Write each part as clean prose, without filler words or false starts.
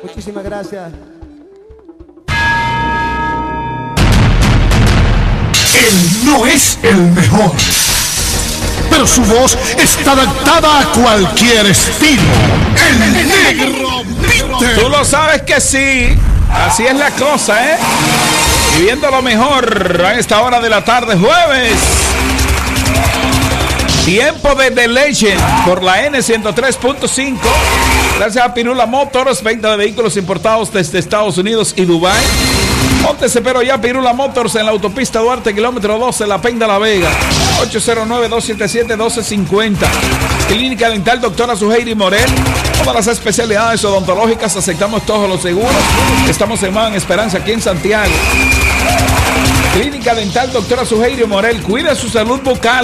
Muchísimas gracias. Él no es el mejor, pero su voz está adaptada a cualquier estilo. El Negro Peter. Tú lo sabes que sí. Así es la cosa, ¿eh? Viviendo lo mejor a esta hora de la tarde, jueves. Tiempo de The Legend por la N103.5. Gracias a Pirula Motors, venta de vehículos importados desde Estados Unidos y Dubái. Póntese pero ya Pirula Motors en la autopista Duarte, kilómetro 12, La Peña de La Vega. 809-277-1250. Clínica Dental Doctora Suheiri Morel. Todas las especialidades odontológicas, aceptamos todos los seguros. Estamos en Esperanza, aquí en Santiago. Clínica Dental Doctora Suheiri Morel. Cuide su salud bucal.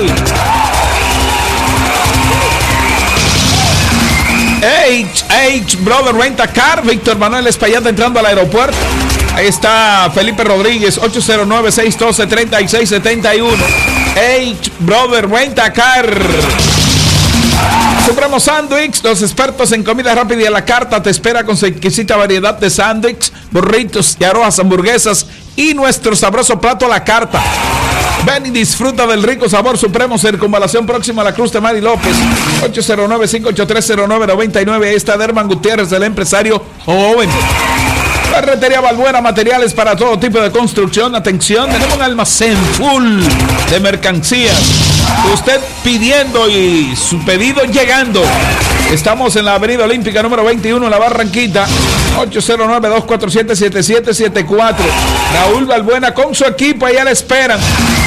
H Brother Rent a Car. Víctor Manuel Espaillat entrando al aeropuerto. Ahí está Felipe Rodríguez, 809-612-3671. H Brother Rent a Car. Supremo Sandwich, los expertos en comida rápida y a la carta te espera con su exquisita variedad de sándwiches, burritos, yaroas, hamburguesas y nuestro sabroso plato a la carta. Ven y disfruta del rico sabor Supremo, Circunvalación próxima a la Cruz de Mari López. 809-5830999. Ahí está Derman Gutiérrez, el empresario joven. Ferretería Balbuena, materiales para todo tipo de construcción. Atención, tenemos un almacén full de mercancías. Usted pidiendo y su pedido llegando. Estamos en la Avenida Olímpica número 21 en la Barranquita. 809-247-7774. Raúl Balbuena con su equipo, allá le esperan.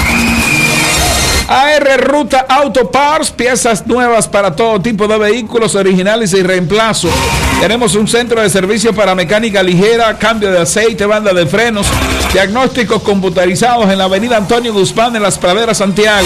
AR Ruta Auto Parts, piezas nuevas para todo tipo de vehículos originales y reemplazo. Tenemos un centro de servicio para mecánica ligera, cambio de aceite, banda de frenos, diagnósticos computarizados en la avenida Antonio Guzmán en Las Praderas, Santiago.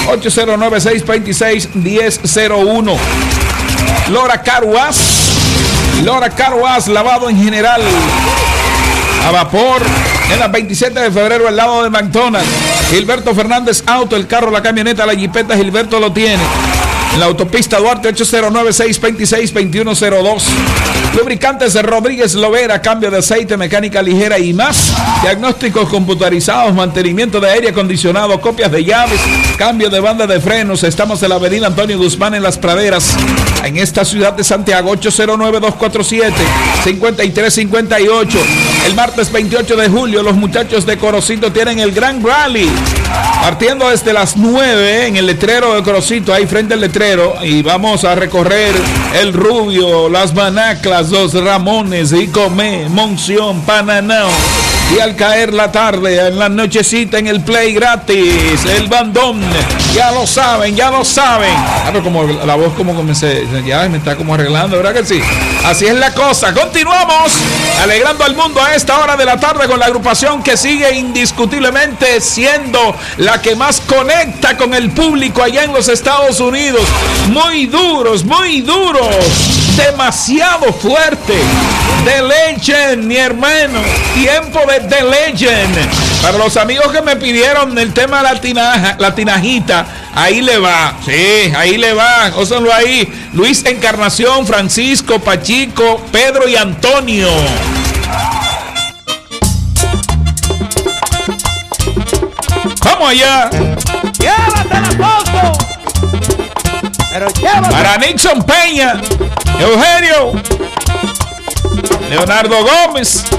809-626-1001. Lora Caruaz, lavado en general a vapor en la 27 de febrero al lado de McDonald's. Gilberto Fernández Auto, el carro, la camioneta, la jipeta, Gilberto lo tiene. En la autopista Duarte, 809-626-2102. Lubricantes de Rodríguez Lovera, cambio de aceite, mecánica ligera y más. Diagnósticos computarizados, mantenimiento de aire acondicionado, copias de llaves, cambio de banda de frenos. Estamos en la avenida Antonio Guzmán en Las Praderas, en esta ciudad de Santiago. 809-247-5358. El martes 28 de julio, los muchachos de Corocito tienen el Gran Rally. Partiendo desde las 9 en el letrero de Corocito, ahí frente al letrero, y vamos a recorrer El Rubio, Las Manaclas, Los Ramones, Icomé, Monción, Pananao. Y al caer la tarde, en la nochecita, en el play gratis, el bandón. Ya lo saben. Claro, como la voz como comencé, ya me está como arreglando, ¿verdad que sí? Así es la cosa. Continuamos alegrando al mundo a esta hora de la tarde con la agrupación que sigue indiscutiblemente siendo la que más conecta con el público allá en los Estados Unidos. Muy duros. Demasiado fuerte. The Legend, mi hermano. Tiempo de The Legend. Para los amigos que me pidieron el tema latinajita, ahí le va. Sí, ahí le va. Ósenlo ahí. Luis Encarnación, Francisco, Pachico, Pedro y Antonio. Vamos allá. ¡Llévate la foto! Pero llévate. Para Nixon Peña, Eugenio, Leonardo Gómez.